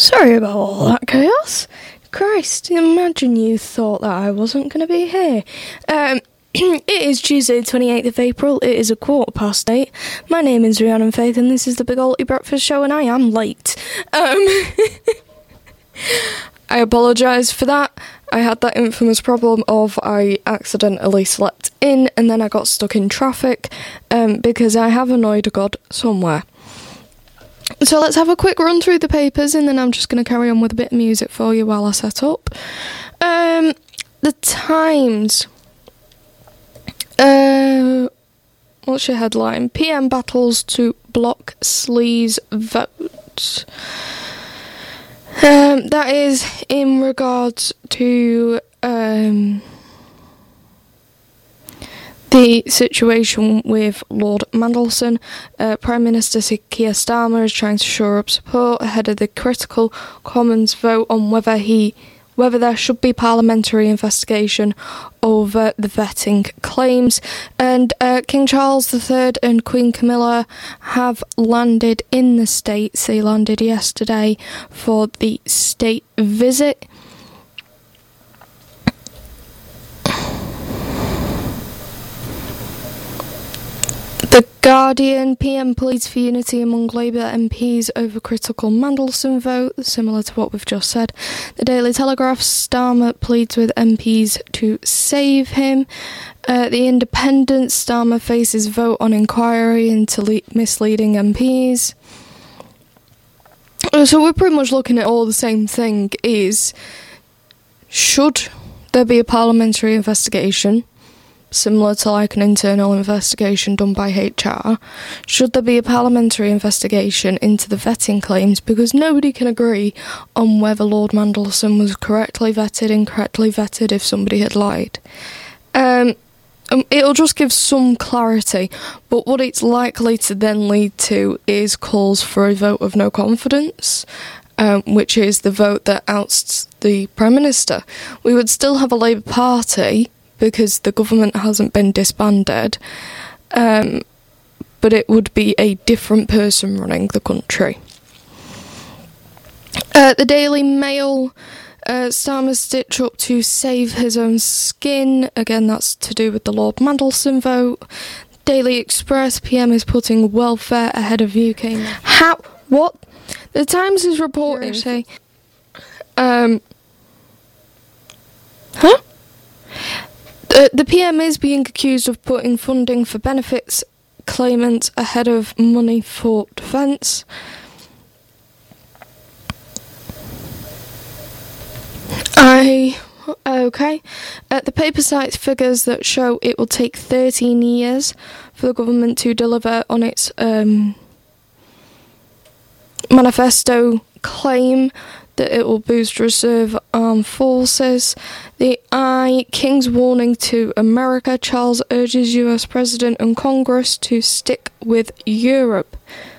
Sorry about all that chaos. Christ, imagine you thought that I wasn't going to be here. It is Tuesday, 28th of April. It is 8:15. My name is Rhiannon Faith, and this is the Big Alty Breakfast Show, and I am late. I apologise for that. I had that infamous problem of I accidentally slept in, and then I got stuck in traffic, because I have annoyed a god somewhere. So let's have a quick run through the papers, and then I'm just going to carry on with a bit of music for you while I set up. The Times. What's your headline? PM battles to block Slee's vote. That is in regards to the situation with Lord Mandelson. Prime Minister Keir Starmer is trying to shore up support ahead of the critical Commons vote on whether there should be parliamentary investigation over the vetting claims. And King Charles III and Queen Camilla have landed in the States. They landed yesterday for the state visit. The Guardian, PM pleads for unity among Labour MPs over critical Mandelson vote, similar to what we've just said. The Daily Telegraph, Starmer pleads with MPs to save him. The Independent, Starmer faces vote on inquiry into misleading MPs. So we're pretty much looking at all the same thing, is should there be a parliamentary investigation? Similar to like an internal investigation done by HR, should there be a parliamentary investigation into the vetting claims, because nobody can agree on whether Lord Mandelson was correctly vetted, incorrectly vetted, if somebody had lied. It'll just give some clarity, but what it's likely to then lead to is calls for a vote of no confidence, which is the vote that ousts the Prime Minister. We would still have a Labour Party, because the government hasn't been disbanded, but it would be a different person running the country. The Daily Mail, Starmer stitch up to save his own skin. Again, that's to do with the Lord Mandelson vote. Daily Express, PM is putting welfare ahead of UK. How? What? The Times is reporting, say, huh? The PM is being accused of putting funding for benefits claimants ahead of money for defence. Okay. The paper cites figures that show it will take 13 years for the government to deliver on its manifesto claim that it will boost reserve armed forces. The King's warning to America. Charles urges US President and Congress to stick with Europe.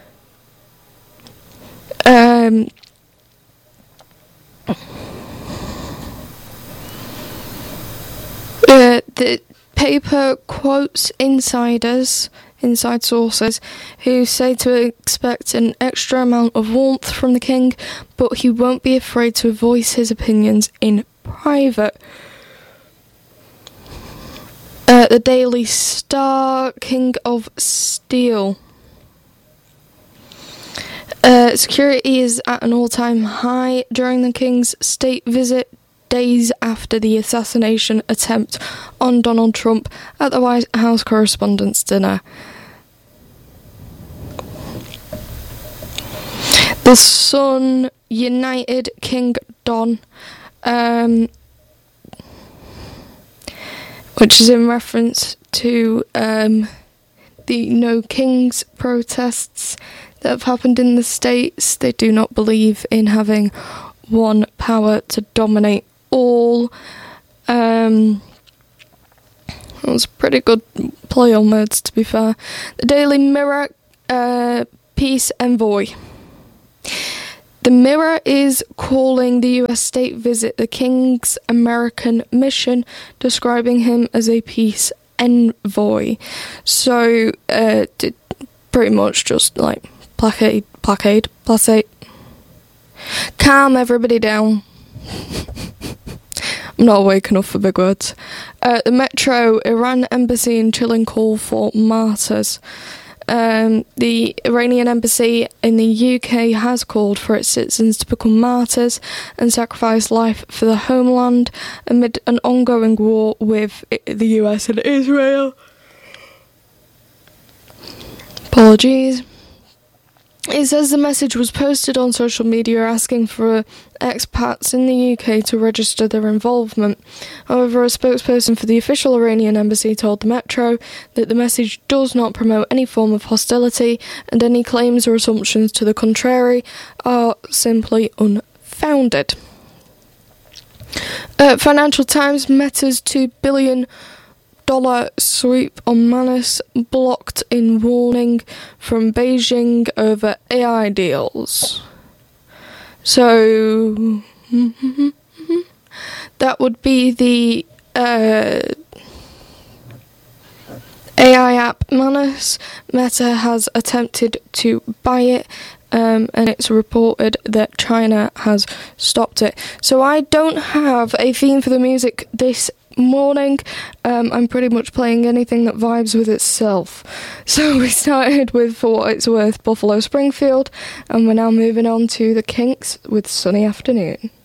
The paper quotes inside sources, who say to expect an extra amount of warmth from the King, but he won't be afraid to voice his opinions in private. The Daily Star, King of Steel. Security is at an all-time high during the King's state visit, days after the assassination attempt on Donald Trump at the White House Correspondents' Dinner. The Sun, United Kingdom, which is in reference to the No Kings protests that have happened in the States. They do not believe in having one power to dominate all. That was a pretty good play on words, to be fair. The Daily Mirror, Peace Envoy. The Mirror is calling the US state visit the King's American mission, describing him as a peace envoy. So, pretty much just like placate. Calm everybody down. I'm not awake enough for big words. The Metro, Iran embassy in chilling call for martyrs. The Iranian embassy in the UK has called for its citizens to become martyrs and sacrifice life for the homeland amid an ongoing war with the US and Israel. Apologies. It says the message was posted on social media asking for expats in the UK to register their involvement. However, a spokesperson for the official Iranian embassy told the Metro that the message does not promote any form of hostility and any claims or assumptions to the contrary are simply unfounded. Financial Times, Meta's $2 billion sweep on Manus blocked in warning from Beijing over AI deals. So that would be the AI app Manus. Meta has attempted to buy it, and it's reported that China has stopped it. So I don't have a theme for the music this morning. I'm pretty much playing anything that vibes with itself. So we started with For What It's Worth, Buffalo Springfield, and we're now moving on to the Kinks with Sunny Afternoon.